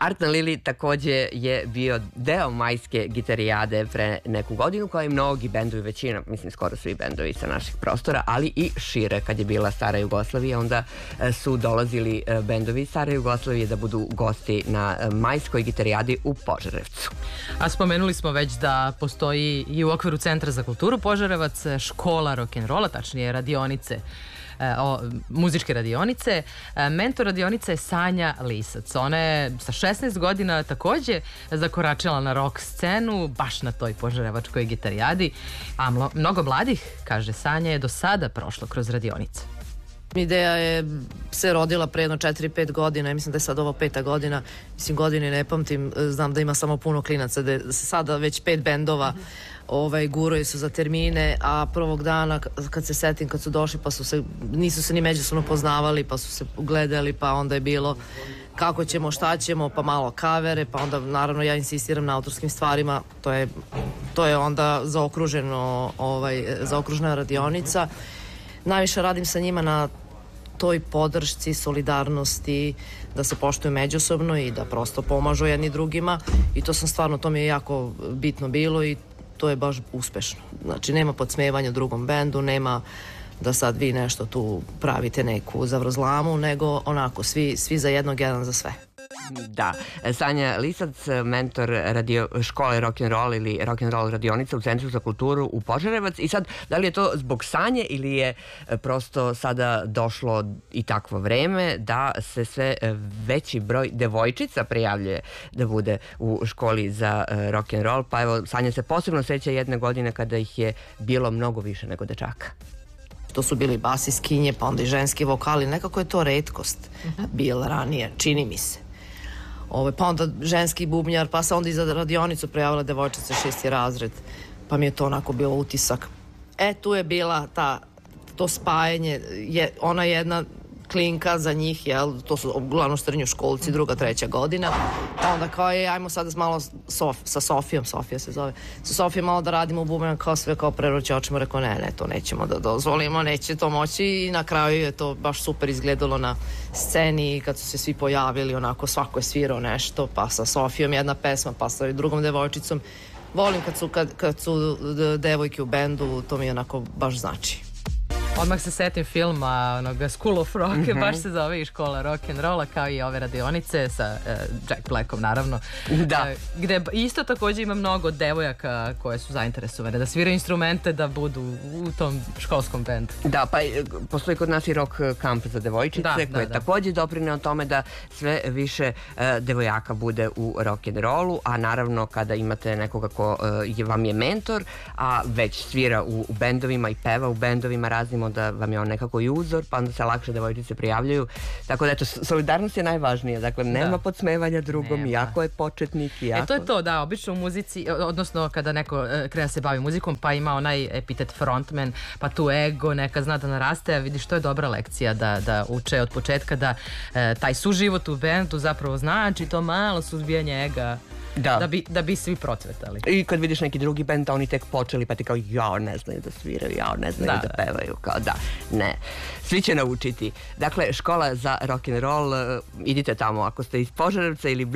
Art na Lili takođe je bio deo majske gitarijade pre neku godinu, kao i mnogi bendovi, većina, mislim skoro svi bendovi sa naših prostora, ali i šire. Kad je bila Stara Jugoslavija, onda su dolazili bendovi Stare Jugoslavije da budu gosti na majskoj gitarijadi u Požarevcu. A spomenuli smo već da postoji i u okviru Centra za kulturu Požarevac škola rock'n'rolla, tačnije radionice, muzičke radionice. Mentor radionica je Sanja Lisac. Ona je sa 16 godina takođe zakoračila na rock scenu, baš na toj požarevačkoj gitarijadi, a mnogo mladih, kaže Sanja, je do sada prošlo kroz radionice. Ideja je se rodila pre jedno 4-5 godina, mislim da je sad ovo 5. godina, mislim godine ne pamtim, znam da ima samo puno klinaca, da je sada već 5 bendova guraju su za termine, a prvog dana kad se setim, kad su došli, pa nisu se ni međusobno poznavali, pa su se gledali, pa onda je bilo kako ćemo, šta ćemo, pa malo kavere, pa onda naravno ja insistiram na autorskim stvarima, to je onda zaokružena radionica. Najviše radim sa njima na toj podršci, solidarnosti, da se poštuju međusobno i da prosto pomažu jedni drugima, i to mi je jako bitno bilo i to je baš uspešno. Znači, nema podsmevanja drugom bendu, nema da sad vi nešto tu pravite neku zavrzlamu, nego onako, svi za jednog, jedan za sve. Da, Sanja Lisac, mentor škole rock'n'roll ili rock'n'roll radionica u Centru za kulturu u Požarevac. I sad, da li je to zbog Sanje ili je prosto sada došlo i takvo vreme da se sve veći broj devojčica prijavljuje da bude u školi za rock'n'roll? Pa evo, Sanja se posebno seća jedne godine kada ih je bilo mnogo više nego dečaka. To su bili basiskinje, pa onda i ženski vokali, nekako je to retkost bila ranije, čini mi se. Pa onda ženski bubnjar, pa se onda i za radionicu prijavila devojčica 6. razred, pa mi je to onako bilo utisak. Tu je bila to spajanje, ona jedna klinka za njih, to su uglavnom srednjoškolci, 2., 3. godina, pa onda kao ajmo sad malo sa Sofijom, Sofija se zove, sa Sofijom malo da radimo u bubnjar, kao sve kao preroće očima, rekao ne, to nećemo da dozvolimo, neće to moći, i na kraju je to baš super izgledalo na sceni kad su se svi pojavili, onako svako je svirao nešto, pa sa Sofijom jedna pesma, pa sa drugom devojčicom. Volim kad su devojke u bendu, to mi onako baš znači. Odmah se setim filma onoga School of Rock, baš se zove i škola rock'n'rolla, kao i ove radionice sa Jack Blackom, naravno. Da. Gde isto takođe ima mnogo devojaka koje su zainteresovane da sviraju instrumente, da budu u tom školskom bendu. Da, pa postoji kod nas i rock kamp za devojčice, koji je takođe doprineo tome da sve više devojaka bude u rock'n'rollu, a naravno kada imate nekoga ko vam je mentor, a već svira u bendovima i peva u bendovima raznim, da vam je on nekako i uzor, pa onda se lakše devojčice prijavljaju. Tako da, eto, solidarnost je najvažnija. Dakle, nema podsmevanja drugom, jako je početnik. To je to, da, obično u muzici, odnosno kada neko krene se bavi muzikom, pa ima onaj epitet frontman, pa tu ego, neka zna da naraste, a vidiš, to je dobra lekcija da uče od početka da taj suživot u bendu zapravo znači to malo suzbijanje ega. Da bi svi procvetali. I kad vidiš neki drugi bend, oni tek počeli, pa ti kao ne znaju da sviraju, ne znaju da pevaju, kao ne. Svi će naučiti. Dakle, škola za rock'n'roll, idite tamo ako ste iz Požarevca ili